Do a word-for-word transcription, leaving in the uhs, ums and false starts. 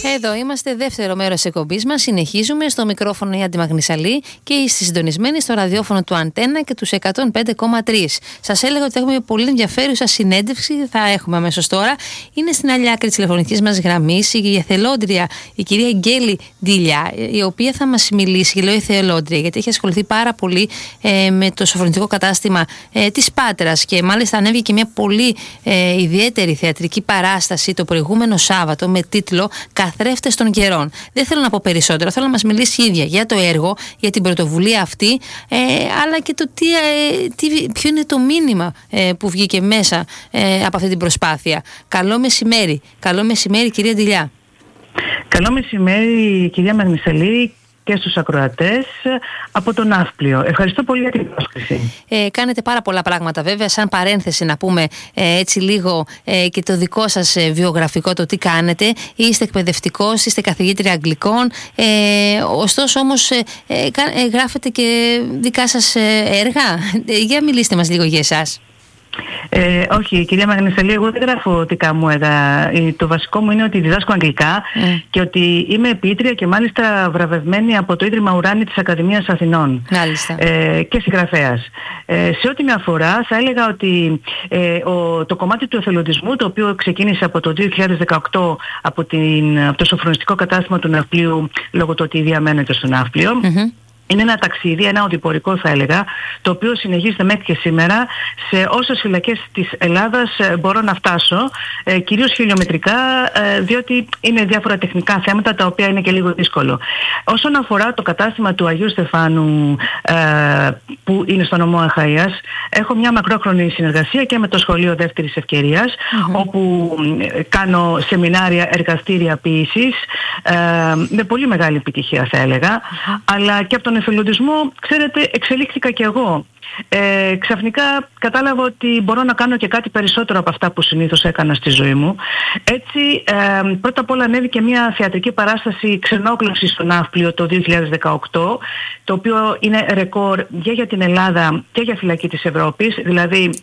συνέχεια εδώ είμαστε, δεύτερο μέρος της εκπομπής μας. Συνεχίζουμε στο μικρόφωνο η Άντι Μαγνησαλή και είστε συντονισμένοι στο ραδιόφωνο του Αντένα και τους εκατόν πέντε κόμμα τρία. Σας έλεγα ότι έχουμε πολύ ενδιαφέρουσα συνέντευξη, θα έχουμε αμέσως τώρα. Είναι στην άλλη άκρη της τηλεφωνικής μας γραμμής η εθελόντρια, η κυρία Γκέλη Ντιλιά, η οποία θα μας μιλήσει. Και λέω εθελόντρια γιατί έχει ασχοληθεί πάρα πολύ ε, με το σοφρονιστικό κατάστημα ε, της Πάτρας και μάλιστα ανέβηκε και μια πολύ ε, ιδιαίτερη θεατρική παράσταση το προηγούμενο Σάββατο με τίτλο «Καθρέφτες των καιρών». Δεν θέλω να πω περισσότερο, θέλω να μας μιλήσει η ίδια για το έργο, για την πρωτοβουλία αυτή, ε, αλλά και το τι, ε, τι, ποιο είναι το μήνυμα ε, που βγήκε μέσα ε, από αυτή την προσπάθεια. Καλό μεσημέρι. Καλό μεσημέρι, κυρία Ντιλιά. Καλό μεσημέρι, κυρία Μαγνησαλή, και στους ακροατές από τον Ναύπλιο. Ευχαριστώ πολύ για την πρόσκληση. Ε, κάνετε πάρα πολλά πράγματα βέβαια, σαν παρένθεση να πούμε ε, έτσι λίγο ε, και το δικό σας ε, βιογραφικό, το τι κάνετε. Είστε εκπαιδευτικός, είστε καθηγήτρια αγγλικών, ε, ωστόσο όμως ε, ε, ε, γράφετε και δικά σας ε, έργα. Ε, για μιλήστε μας λίγο για εσάς. Ε, όχι, κυρία Μαγνησαλή, εγώ δεν γράφω δικά μου έργα. Το βασικό μου είναι ότι διδάσκω αγγλικά mm. και ότι είμαι ποιήτρια και μάλιστα βραβευμένη από το Ίδρυμα Ουράνη της Ακαδημίας Αθηνών. Ε, και συγγραφέας. Ε, σε ό,τι με αφορά, θα έλεγα ότι ε, ο, το κομμάτι του εθελοντισμού, το οποίο ξεκίνησε από το δύο χιλιάδες δεκαοκτώ από, την, από το σοφρονιστικό κατάστημα του Ναυπλίου, λόγω του ότι διαμένεται στο Ναύπλιο, mm-hmm. είναι ένα ταξίδι, ένα οδηπορικό θα έλεγα, το οποίο συνεχίζεται μέχρι και σήμερα σε όσες φυλακές της Ελλάδας μπορώ να φτάσω, ε, κυρίως χιλιομετρικά, ε, διότι είναι διάφορα τεχνικά θέματα τα οποία είναι και λίγο δύσκολο. Όσον αφορά το κατάστημα του Αγίου Στεφάνου ε, που είναι στο νομό Αχαΐας, έχω μια μακρόχρονη συνεργασία και με το Σχολείο Δεύτερης Ευκαιρίας, mm-hmm. όπου κάνω σεμινάρια, εργαστήρια ποίησης, ε, με πολύ μεγάλη επιτυχία θα έλεγα, mm-hmm. αλλά και από τον εθελοντισμό, ξέρετε, εξελίχθηκα και εγώ. Ε, ξαφνικά κατάλαβα ότι μπορώ να κάνω και κάτι περισσότερο από αυτά που συνήθως έκανα στη ζωή μου. Έτσι, ε, πρώτα απ' όλα ανέβηκε μια θεατρική παράσταση ξενόκλωση στο Ναύπλιο το δύο χιλιάδες δεκαοκτώ, το οποίο είναι ρεκόρ και για την Ελλάδα και για φυλακή της Ευρώπης. Δηλαδή,